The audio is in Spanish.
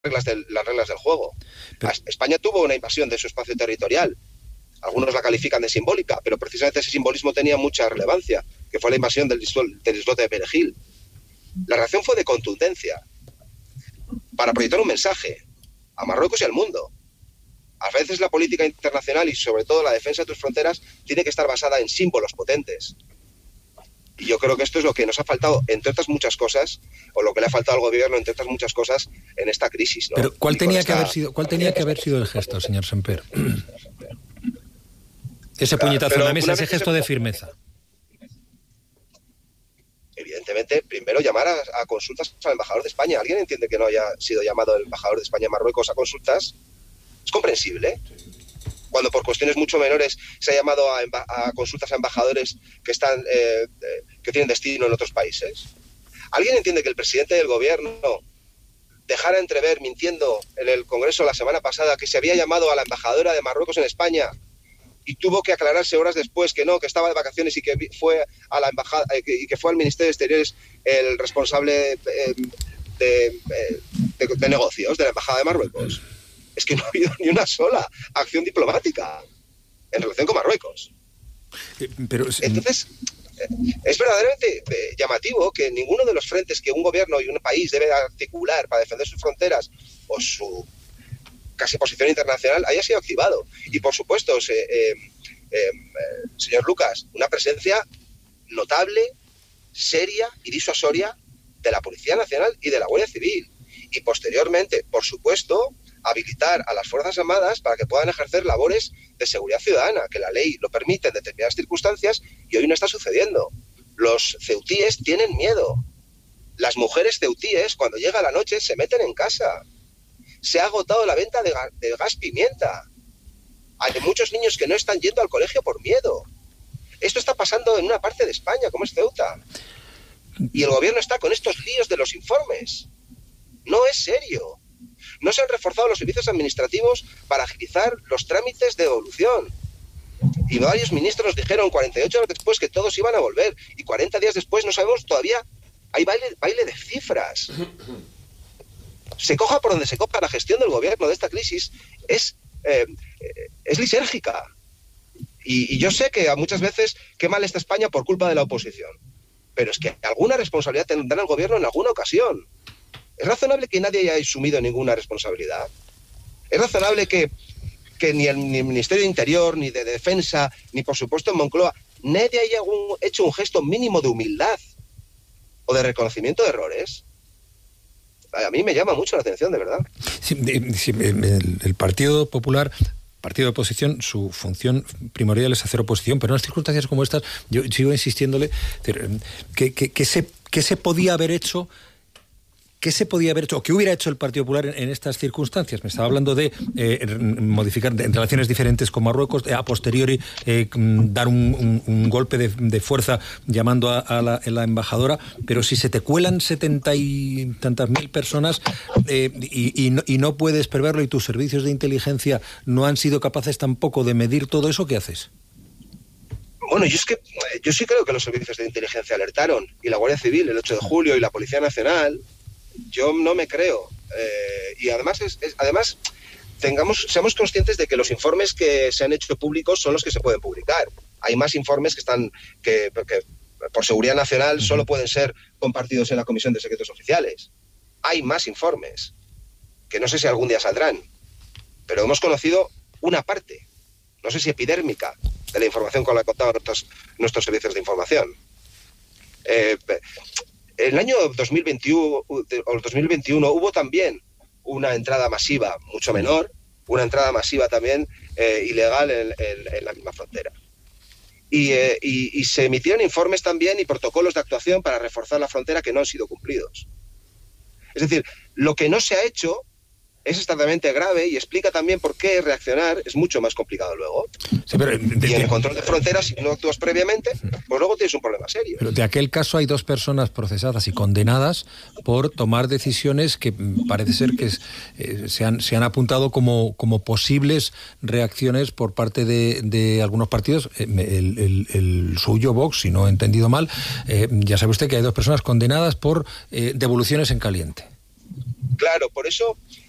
las reglas del juego. España tuvo una invasión de su espacio territorial. Algunos la califican de simbólica, pero precisamente ese simbolismo tenía mucha relevancia, que fue la invasión del islote de Perejil. La reacción fue de contundencia, para proyectar un mensaje a Marruecos y al mundo. A veces la política internacional y sobre todo la defensa de tus fronteras tiene que estar basada en símbolos potentes. Y yo creo que esto es lo que nos ha faltado, entre otras muchas cosas, o lo que le ha faltado al gobierno, entre otras muchas cosas, en esta crisis, ¿no? Pero ¿cuál tenía que haber sido el gesto, señor Semper? Ese puñetazo en la mesa, ese gesto de firmeza. Evidentemente, primero llamar a consultas al embajador de España. ¿Alguien entiende que no haya sido llamado el embajador de España a Marruecos a consultas? Es comprensible. Cuando por cuestiones mucho menores se ha llamado a consultas a embajadores que están que tienen destino en otros países. ¿Alguien entiende que el presidente del gobierno dejara entrever, mintiendo en el Congreso la semana pasada, que se había llamado a la embajadora de Marruecos en España y tuvo que aclararse horas después que no, que estaba de vacaciones y que fue a la embajada y que fue al Ministerio de Exteriores el responsable de negocios de la embajada de Marruecos? Es que no ha habido ni una sola acción diplomática en relación con Marruecos. Entonces, es verdaderamente llamativo que ninguno de los frentes que un gobierno y un país debe articular para defender sus fronteras o su casi posición internacional haya sido activado. Y por supuesto, señor Lucas, una presencia notable, seria y disuasoria de la Policía Nacional y de la Guardia Civil. Y posteriormente, por supuesto, habilitar a las Fuerzas Armadas para que puedan ejercer labores de seguridad ciudadana, que la ley lo permite en determinadas circunstancias y hoy no está sucediendo. Los ceutíes tienen miedo. Las mujeres ceutíes, cuando llega la noche, se meten en casa. Se ha agotado la venta de gas pimienta. Hay muchos niños que no están yendo al colegio por miedo. Esto está pasando en una parte de España, como es Ceuta. Y el gobierno está con estos líos de los informes. No es serio. No se han reforzado los servicios administrativos para agilizar los trámites de devolución. Y varios ministros dijeron 48 horas después que todos iban a volver. Y 40 días después no sabemos todavía. Hay baile de cifras. Se coja por donde se coja, la gestión del gobierno de esta crisis es lisérgica. Y yo sé que muchas veces qué mal está España por culpa de la oposición. Pero es que alguna responsabilidad tendrá el gobierno en alguna ocasión. ¿Es razonable que nadie haya asumido ninguna responsabilidad? ¿Es razonable que ni el Ministerio de Interior, ni de Defensa, ni por supuesto en Moncloa, nadie haya hecho un gesto mínimo de humildad o de reconocimiento de errores? A mí me llama mucho la atención, de verdad. Sí, el Partido Popular, partido de oposición, su función primordial es hacer oposición, pero en las circunstancias como estas, yo sigo insistiéndole, ¿qué se podía haber hecho? ¿Qué se podía haber hecho o qué hubiera hecho el Partido Popular en estas circunstancias? Me estaba hablando de modificar en relaciones diferentes con Marruecos, a posteriori dar un golpe de fuerza llamando a la embajadora, pero si se te cuelan 70 y tantas mil personas y no puedes preverlo y tus servicios de inteligencia no han sido capaces tampoco de medir todo eso, ¿qué haces? Bueno, yo sí creo que los servicios de inteligencia alertaron, y la Guardia Civil el 8 de julio y la Policía Nacional. Yo no me creo. Y además, seamos conscientes de que los informes que se han hecho públicos son los que se pueden publicar. Hay más informes que por seguridad nacional solo pueden ser compartidos en la Comisión de Secretos Oficiales. Hay más informes, que no sé si algún día saldrán, pero hemos conocido una parte, no sé si epidérmica, de la información con la que contaban nuestros servicios de información. En el año 2021 hubo también una entrada masiva, mucho menor, una entrada masiva también ilegal en la misma frontera. Y se emitieron informes también y protocolos de actuación para reforzar la frontera que no han sido cumplidos. Es decir, lo que no se ha hecho es extremadamente grave y explica también por qué reaccionar es mucho más complicado luego. Sí, pero y en el control de fronteras, si no actúas previamente, pues luego tienes un problema serio. Pero de aquel caso hay 2 personas procesadas y condenadas por tomar decisiones que parece ser que se han apuntado como posibles reacciones por parte de algunos partidos, el suyo, Vox, si no he entendido mal. Ya sabe usted que hay 2 personas condenadas por devoluciones en caliente. Claro, por eso